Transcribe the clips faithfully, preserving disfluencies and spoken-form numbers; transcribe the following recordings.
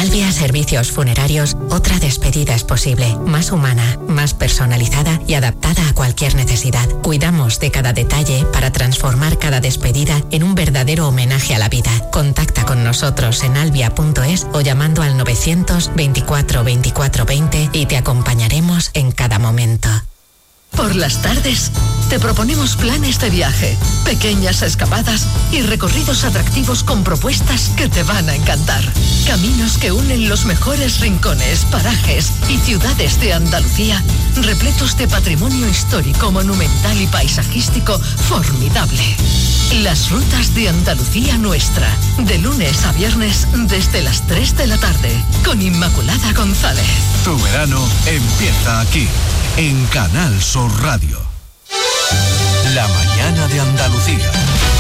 Albia Servicios Funerarios, otra despedida es posible, más humana, más personalizada y adaptada a cualquier necesidad. Cuidamos de cada detalle para transformar cada despedida en un verdadero homenaje a la vida. Contacta con nosotros en albia punto es o llamando al novecientos veinticuatro veinticuatro veinte y te acompañaremos en cada momento. Por las tardes, te proponemos planes de viaje, pequeñas escapadas y recorridos atractivos con propuestas que te van a encantar. Caminos que unen los mejores rincones, parajes y ciudades de Andalucía, repletos de patrimonio histórico, monumental y paisajístico formidable. Las rutas de Andalucía Nuestra, de lunes a viernes desde las tres de la tarde, con Inmaculada González. Tu verano empieza aquí, en Canal Sur Radio. La mañana de Andalucía.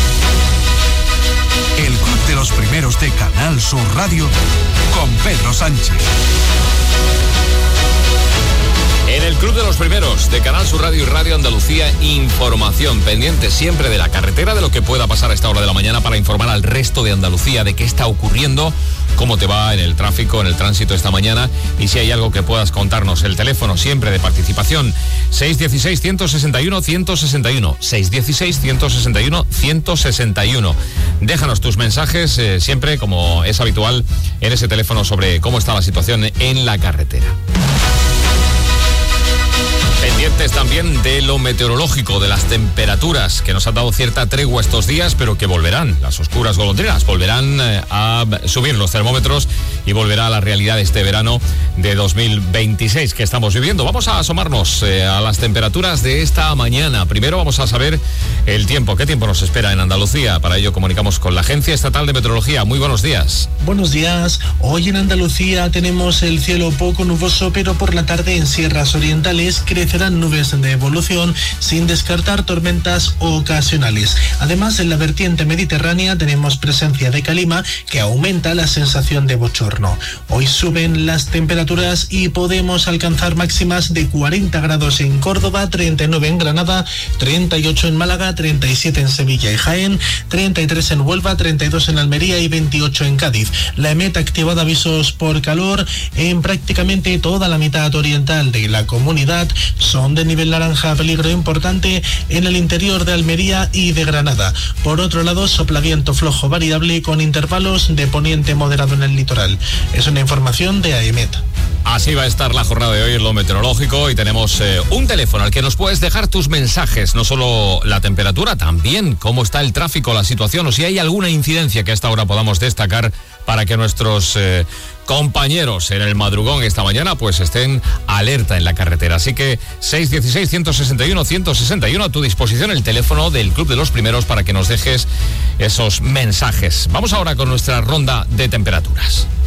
El club de los primeros de Canal Sur Radio con Pedro Sánchez. En el Club de los Primeros de Canal Sur Radio y Radio Andalucía, información pendiente siempre de la carretera, de lo que pueda pasar a esta hora de la mañana para informar al resto de Andalucía de qué está ocurriendo, cómo te va en el tráfico, en el tránsito esta mañana y si hay algo que puedas contarnos. El teléfono siempre de participación, seis uno seis, uno seis uno, uno seis uno, seis uno seis, uno seis uno, uno seis uno. Déjanos tus mensajes eh, siempre, como es habitual, en ese teléfono sobre cómo está la situación en la carretera. Pendientes también de lo meteorológico, de las temperaturas que nos han dado cierta tregua estos días, pero que volverán, las oscuras golondrinas, volverán eh, a subir los termómetros y volverá a la realidad de este verano de dos mil veintiséis que estamos viviendo. Vamos a asomarnos eh, a las temperaturas de esta mañana. Primero vamos a saber el tiempo, qué tiempo nos espera en Andalucía. Para ello comunicamos con la Agencia Estatal de Meteorología. Muy buenos días. Buenos días. Hoy en Andalucía tenemos el cielo poco nuboso, pero por la tarde en sierras orientales crecerán nubes de evolución sin descartar tormentas ocasionales. Además, en la vertiente mediterránea tenemos presencia de calima que aumenta la sensación de bochorno. Hoy suben las temperaturas y podemos alcanzar máximas de cuarenta grados en Córdoba, treinta y nueve en Granada, treinta y ocho en Málaga, treinta y siete en Sevilla y Jaén, treinta y tres en Huelva, treinta y dos en Almería y veintiocho en Cádiz. La EMET ha activado avisos por calor en prácticamente toda la mitad oriental de la comunidad. Son de nivel naranja, peligro importante en el interior de Almería y de Granada. Por otro lado, sopla viento flojo variable con intervalos de poniente moderado en el litoral. Es una información de AEMET. Así va a estar la jornada de hoy en lo meteorológico y tenemos eh, un teléfono al que nos puedes dejar tus mensajes, no solo la temperatura, también cómo está el tráfico, la situación o si hay alguna incidencia que a esta hora podamos destacar para que nuestros eh, compañeros en el madrugón esta mañana pues estén alerta en la carretera. Así que seis uno seis, uno seis uno, uno seis uno a tu disposición, el teléfono del Club de los Primeros para que nos dejes esos mensajes. Vamos ahora con nuestra ronda de temperaturas.